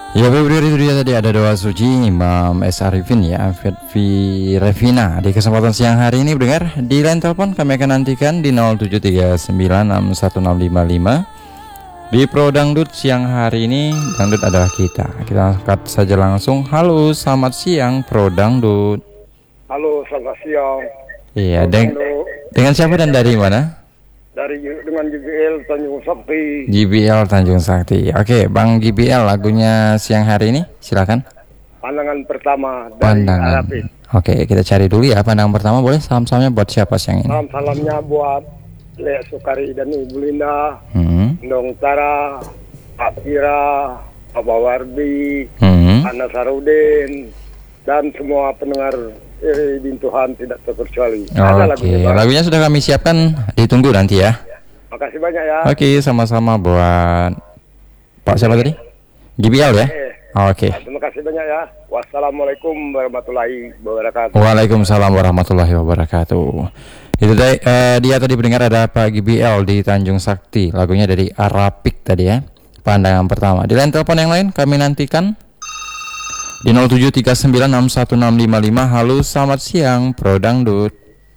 Ya Februari itu dia tadi ada doa suci Imam S. Arifin ya Fetvi Revina. Di kesempatan siang hari ini dengar di line telepon kami akan nantikan di 0739616555. Di Pro Dangdut siang hari ini Dangdut adalah kita angkat saja langsung. Halo selamat siang Pro Dangdut. Halo selamat siang. Iya dengan siapa dan dari mana? Dengan GBL Tanjung Sakti. GBL Tanjung Sakti. Oke, Bang GBL, lagunya siang hari ini silakan. Pandangan pertama dari Arapin. Oke, kita cari dulu ya pandangan pertama. Boleh salam-salamnya buat siapa siang ini? Salamnya buat Lea Sukari dan Ibu Linda, Dong Tara, Pak Kira, Pak Bawardi, Ana Sarudin, dan semua pendengar di Tuhan tidak terkecuali. Oke, lagunya sudah kami siapkan, ditunggu nanti ya. Makasih banyak ya. Oke, sama-sama buat Pak siapa tadi? GBL ya? Oke. Terima kasih banyak ya. Wassalamualaikum warahmatullahi wabarakatuh. Waalaikumsalam warahmatullahi wabarakatuh. Itu dia tadi pendengar ada Pak GBL di Tanjung Sakti. Lagunya dari Arapik tadi ya. Pandangan pertama. Di line telepon yang lain kami nantikan di 0739616555. Halo selamat siang Pro Dangdut.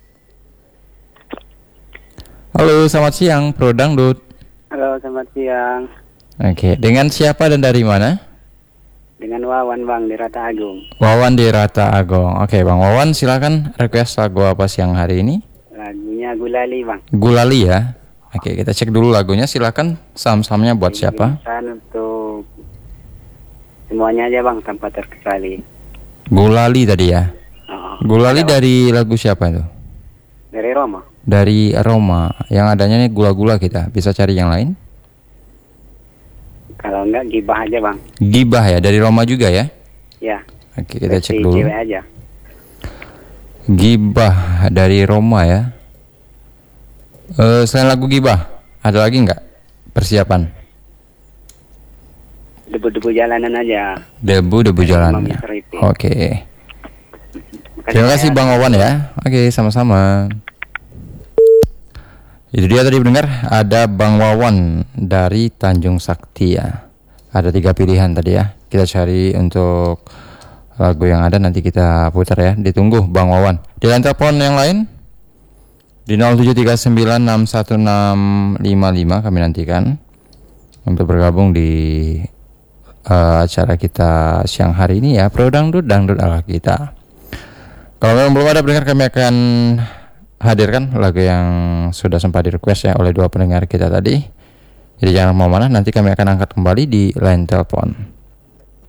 Halo selamat siang Pro Dangdut. Halo selamat siang. Oke, dengan siapa dan dari mana? Dengan Wawan Bang di Rata Agung. Wawan di Rata Agung. Oke Bang Wawan, silakan request lagu apa siang hari ini? Lagunya Gulali Bang. Gulali ya. Oke, kita cek dulu lagunya, silakan. Salam-salamnya buat siapa? Untuk semuanya aja Bang tanpa terkecuali. Gulali tadi ya. Gulali dari lagu siapa itu? Dari Roma. Dari Roma. Yang adanya nih gula-gula kita. Bisa cari yang lain? Kalau enggak Gibah aja Bang. Gibah ya, dari Roma juga ya? Ya. Oke, kita cek dulu. Cewek aja. Gibah dari Roma ya. Selain lagu Gibah, ada lagi nggak persiapan? Debu-debu jalanan aja. Debu jalanan. Oke. Terima kasih Bang Wawan ya. Oke, sama-sama. Itu dia tadi pendengar, ada Bang Wawan dari Tanjung Sakti ya. Ada 3 pilihan tadi ya. Kita cari untuk lagu yang ada, nanti kita putar ya. Ditunggu Bang Wawan. Di line telepon yang lain di 0739616555 kami nantikan untuk bergabung di acara kita siang hari ini ya, Pro Dangdut ala kita. Kalau memang belum ada pendengar, kami akan hadirkan lagu yang sudah sempat di request ya oleh 2 pendengar kita tadi. Jadi jangan kemana-mana, nanti kami akan angkat kembali di line telepon.